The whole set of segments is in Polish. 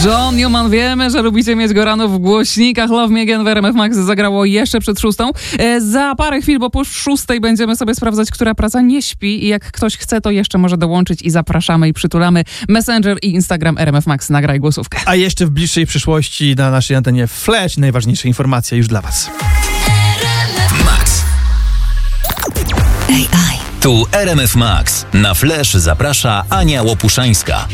John Newman, wiemy, że lubicie mieć go rano w głośnikach. Love Me Again w RMF Max zagrało jeszcze przed 6. Za parę chwil, bo po 6 będziemy sobie sprawdzać, która praca nie śpi i jak ktoś chce, to jeszcze może dołączyć i zapraszamy i przytulamy. Messenger i Instagram RMF Max, nagraj głosówkę. A jeszcze w bliższej przyszłości na naszej antenie Flash, najważniejsze informacje już dla was. Max. AI. Tu RMF Max. Na Flash zaprasza Ania Łopuszańska.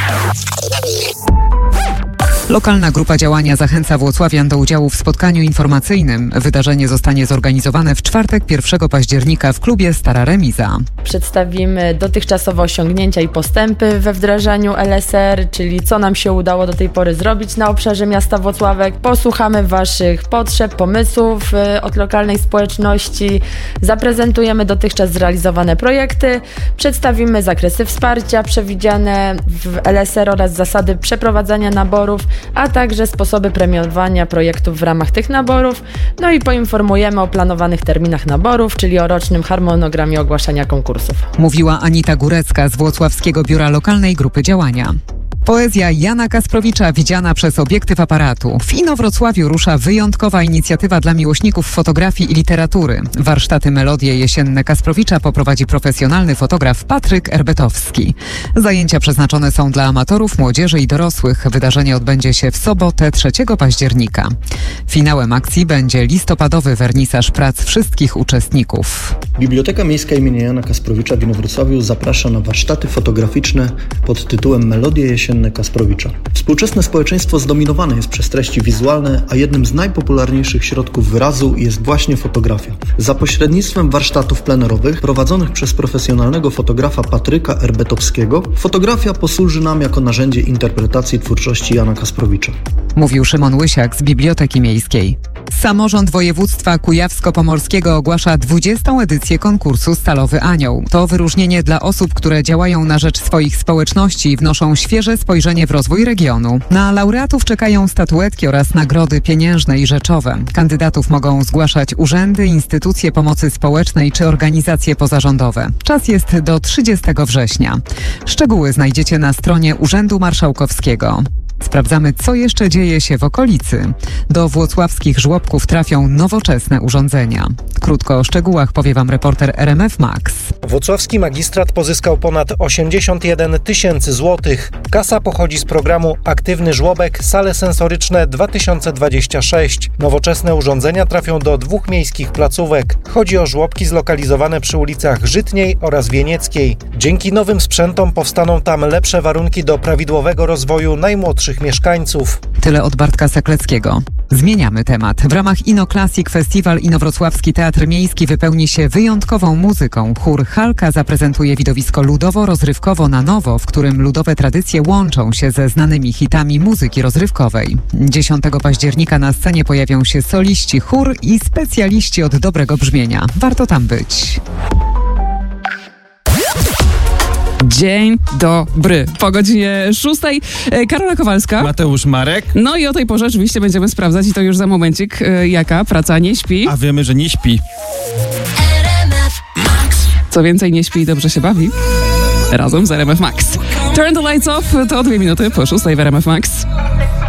Lokalna grupa działania zachęca włocławian do udziału w spotkaniu informacyjnym. Wydarzenie zostanie zorganizowane w czwartek 1 października w klubie Stara Remiza. Przedstawimy dotychczasowe osiągnięcia i postępy we wdrażaniu LSR, czyli co nam się udało do tej pory zrobić na obszarze miasta Włocławek. Posłuchamy waszych potrzeb, pomysłów od lokalnej społeczności, zaprezentujemy dotychczas zrealizowane projekty, przedstawimy zakresy wsparcia przewidziane w LSR oraz zasady przeprowadzania naborów, a także sposoby premiowania projektów w ramach tych naborów. No i poinformujemy o planowanych terminach naborów, czyli o rocznym harmonogramie ogłaszania konkursów. Mówiła Anita Górecka z Włocławskiego Biura Lokalnej Grupy Działania. Poezja Jana Kasprowicza widziana przez obiektyw aparatu. W Inowrocławiu rusza wyjątkowa inicjatywa dla miłośników fotografii i literatury. Warsztaty Melodie jesienne Kasprowicza poprowadzi profesjonalny fotograf Patryk Erbetowski. Zajęcia przeznaczone są dla amatorów, młodzieży i dorosłych. Wydarzenie odbędzie się w sobotę 3 października. Finałem akcji będzie listopadowy wernisaż prac wszystkich uczestników. Biblioteka Miejska im. Jana Kasprowicza w Inowrocławiu zaprasza na warsztaty fotograficzne pod tytułem Melodie jesienne Kasprowicza. Współczesne społeczeństwo zdominowane jest przez treści wizualne, a jednym z najpopularniejszych środków wyrazu jest właśnie fotografia. Za pośrednictwem warsztatów plenerowych prowadzonych przez profesjonalnego fotografa Patryka Erbetowskiego, fotografia posłuży nam jako narzędzie interpretacji twórczości Jana Kasprowicza. Mówił Szymon Łysiak z Biblioteki Miejskiej. Samorząd województwa kujawsko-pomorskiego ogłasza 20. edycję konkursu Stalowy Anioł. To wyróżnienie dla osób, które działają na rzecz swoich społeczności i wnoszą świeże spojrzenie w rozwój regionu. Na laureatów czekają statuetki oraz nagrody pieniężne i rzeczowe. Kandydatów mogą zgłaszać urzędy, instytucje pomocy społecznej czy organizacje pozarządowe. Czas jest do 30 września. Szczegóły znajdziecie na stronie Urzędu Marszałkowskiego. Sprawdzamy, co jeszcze dzieje się w okolicy. Do włocławskich żłobków trafią nowoczesne urządzenia. Krótko o szczegółach powie wam reporter RMF Max. Włocławski magistrat pozyskał ponad 81 tysięcy złotych. Kasa pochodzi z programu Aktywny Żłobek Sale Sensoryczne 2026. Nowoczesne urządzenia trafią do 2 miejskich placówek. Chodzi o żłobki zlokalizowane przy ulicach Żytniej oraz Wienieckiej. Dzięki nowym sprzętom powstaną tam lepsze warunki do prawidłowego rozwoju najmłodszych mieszkańców. Tyle od Bartka Sekleckiego. Zmieniamy temat. W ramach Inoclassic Festiwal Inowrocławski Teatr Miejski wypełni się wyjątkową muzyką. Chór Halka zaprezentuje widowisko ludowo-rozrywkowo na nowo, w którym ludowe tradycje łączą się ze znanymi hitami muzyki rozrywkowej. 10 października na scenie pojawią się soliści, chór i specjaliści od dobrego brzmienia. Warto tam być. Dzień dobry. Po godzinie 6 Karola Kowalska. Mateusz Marek. No i o tej porze oczywiście będziemy sprawdzać i to już za momencik, jaka praca nie śpi. A wiemy, że nie śpi. Co więcej, nie śpi i dobrze się bawi. Razem z RMF Max. Turn the lights off to 2 minuty po 6 w RMF Max.